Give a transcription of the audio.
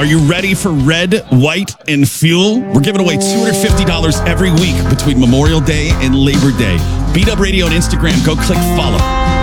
Are you ready for Red, White, and Fuel? We're giving away $250 every week between Memorial Day and Labor Day. Beat Up Radio on Instagram. Go click follow.